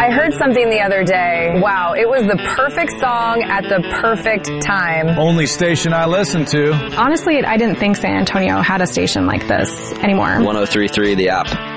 I heard something the other day. Wow, it was the perfect song at the perfect time. Only station I listen to. Honestly, I didn't think San Antonio had a station like this anymore. 103.3 The App.